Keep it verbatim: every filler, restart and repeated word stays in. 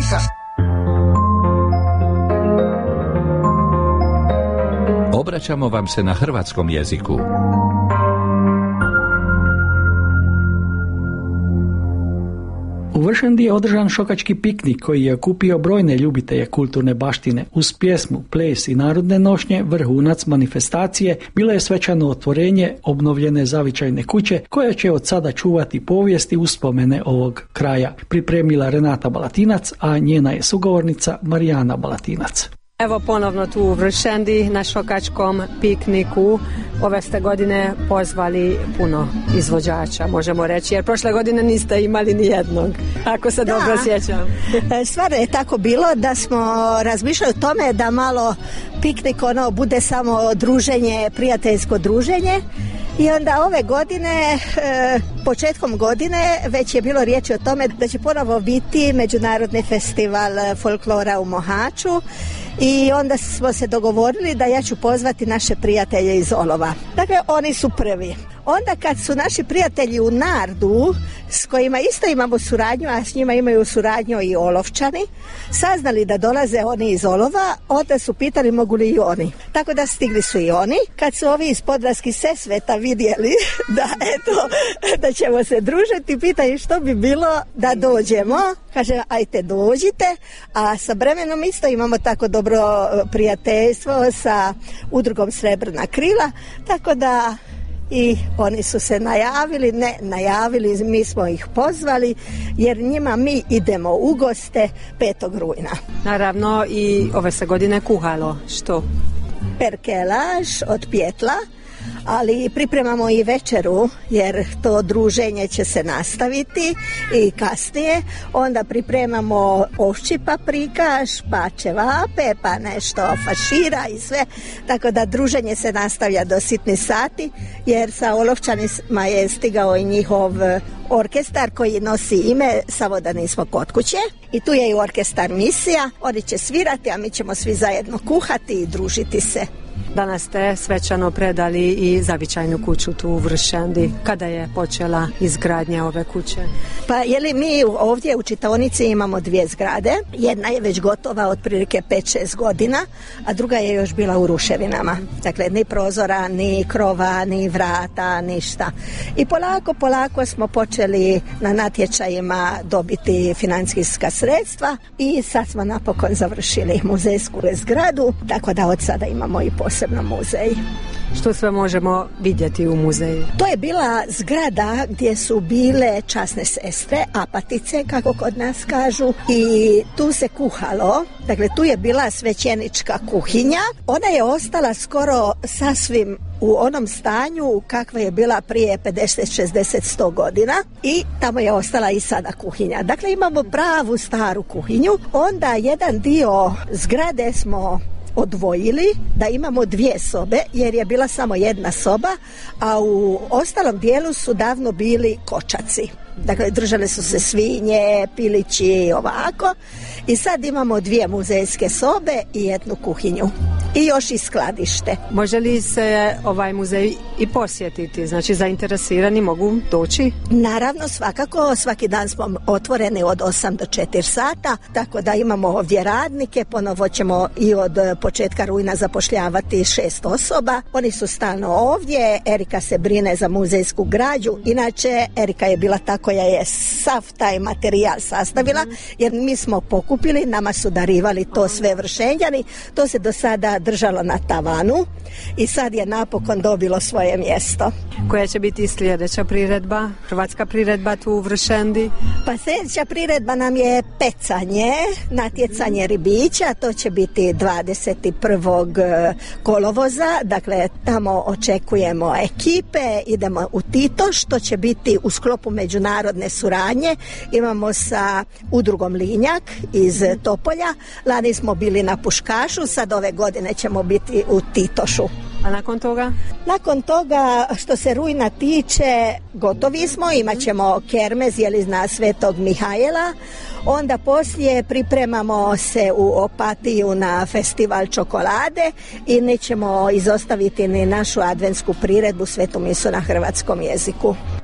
jezika. Obraćamo vam se na hrvatskom jeziku. U Vršandi je održan šokački piknik koji je okupio brojne ljubitelje kulturne baštine. Uz pjesmu, ples i narodne nošnje vrhunac manifestacije bilo je svečano otvorenje obnovljene zavičajne kuće koja će od sada čuvati povijest i uspomene ovog kraja. Pripremila Renata Balatinac, a njena je sugovornica Marijana Balatinac. Evo ponovno tu u Vršandi na šokačkom pikniku. Ove ste godine pozvali puno izvođača, možemo reći, jer prošle godine niste imali ni jednog, ako se da. Dobro sjećam. Stvarno je tako bilo da smo razmišljali o tome da malo piknik ono bude samo druženje, prijateljsko druženje. I onda ove godine, početkom godine, već je bilo riječi o tome da će ponovo biti Međunarodni festival folklora u Mohaču i onda smo se dogovorili da ja ću pozvati naše prijatelje iz Olova. Dakle, oni su prvi. Onda kad su naši prijatelji u Nardu, s kojima isto imamo suradnju, a s njima imaju suradnju i Olovčani, saznali da dolaze oni iz Olova, onda su pitali mogu li i oni. Tako da stigli su i oni. Kad su ovi iz Podravskih Sesveta vidjeli da, eto, da ćemo se družiti, pitaju što bi bilo da dođemo. Kaže, ajte dođite, a sa Bremenom isto imamo tako dobro prijateljstvo sa udrugom Srebrna krila, tako da i oni su se najavili, ne najavili, mi smo ih pozvali, jer njima mi idemo u goste petog rujna. Naravno i ove se godine kuhalo, što? Perkelaž od pjetla, ali pripremamo i večeru jer to druženje će se nastaviti i kasnije. Onda pripremamo ovčji paprikaš, pa ćevape, pa nešto fašira i sve. Tako da druženje se nastavlja do sitni sati jer sa Olovčanima je stigao i njihov orkestar koji nosi ime Samo da nismo kod kuće. I tu je i orkestar Misija. Oni će svirati, a mi ćemo svi zajedno kuhati i družiti se. Danas ste svečano predali i zavičajnu kuću tu u Vršandi. Kada je počela izgradnja ove kuće? Pa je li mi ovdje u čitaonici imamo dvije zgrade. Jedna je već gotova otprilike pet šest godina, a druga je još bila u ruševinama. Dakle, ni prozora, ni krova, ni vrata, ništa. I polako, polako smo počeli na natječajima dobiti financijska sredstva i sad smo napokon završili muzejsku zgradu, tako da od sada imamo i posebno muzej. Što sve možemo vidjeti u muzeju? To je bila zgrada gdje su bile časne sestre, apatice, kako kod nas kažu, i tu se kuhalo. Dakle, tu je bila svećenička kuhinja. Ona je ostala skoro sasvim u onom stanju kakva je bila prije pedeset, šezdeset, sto godina i tamo je ostala i sada kuhinja. Dakle, imamo pravu staru kuhinju. Onda jedan dio zgrade smo odvojili da imamo dvije sobe jer je bila samo jedna soba, a u ostalom dijelu su davno bili kočaci. Dakle, držale su se svinje, pilići, ovako. I sad imamo dvije muzejske sobe i jednu kuhinju. I još i skladište. Može li se ovaj muzej i posjetiti? Znači, zainteresirani mogu doći? Naravno, svakako. Svaki dan smo otvoreni od osam do četiri sata, tako da imamo ovdje radnike. Ponovo ćemo i od početka rujna zapošljavati šest osoba. Oni su stalno ovdje. Erika se brine za muzejsku građu. Inače, Erika je bila ta koja je sav taj materijal sastavila, jer mi smo pokupili, nama su darivali to sve Vršenjani. To se do sada držalo na tavanu i sad je napokon dobilo svoje mjesto. Koja će biti sljedeća priredba, hrvatska priredba tu u Vršandi? Pa sljedeća priredba nam je pecanje, natjecanje ribića, to će biti dvadeset prvog kolovoza, dakle tamo očekujemo ekipe, idemo u Titoš, to će biti u sklopu međunarodne suradnje, imamo sa udrugom Linjak iz Topolja, lani smo bili na Puškašu, sad ove godine ćemo biti u Titošu. A nakon toga? Nakon toga, što se rujna tiče, gotovi smo, imat ćemo kermez, jeli zna Svetog Mihajla, onda poslije pripremamo se u Opatiju na festival čokolade i nećemo izostaviti ni našu adventsku priredbu Svetu misu na hrvatskom jeziku.